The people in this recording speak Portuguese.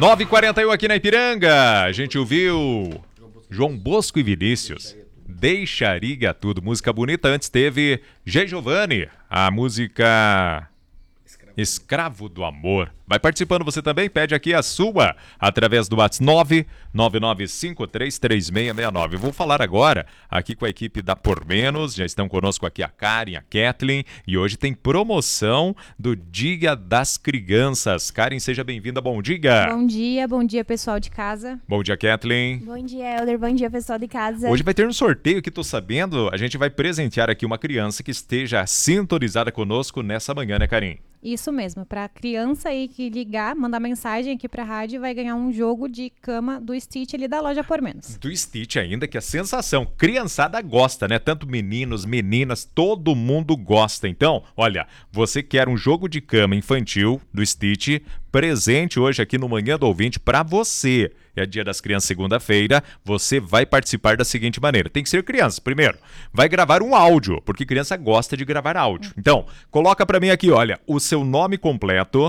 9h41 aqui na Ipiranga. A gente ouviu João Bosco e Vinícius. Deixaria tudo. Música bonita. Antes teve G. Giovanni. A música Escravo do Amor. Vai participando você também, pede aqui a sua através do WhatsApp 999533669. Vou falar agora aqui com a equipe da Por Menos, já estão conosco aqui a Karen, a Kathleen, e hoje tem promoção do Dia das Crianças. Karen, seja bem-vinda, bom dia. Bom dia pessoal de casa. Bom dia, Kathleen. Bom dia, Helder, bom dia pessoal de casa. Hoje vai ter um sorteio que tô sabendo, a gente vai presentear aqui uma criança que esteja sintonizada conosco nessa manhã, né, Karen? Isso mesmo, para criança aí que ligar, mandar mensagem aqui pra rádio, vai ganhar um jogo de cama do Stitch ali da loja Por Menos. Do Stitch ainda, que é sensação. Criançada gosta, né? Tanto meninos, meninas, todo mundo gosta. Então, olha, você quer um jogo de cama infantil do Stitch, presente hoje aqui no Manhã do Ouvinte para você. É Dia das Crianças, segunda-feira. Você vai participar da seguinte maneira. Tem que ser criança. Primeiro, vai gravar um áudio, porque criança gosta de gravar áudio. Então, coloca para mim aqui, olha, o seu nome completo,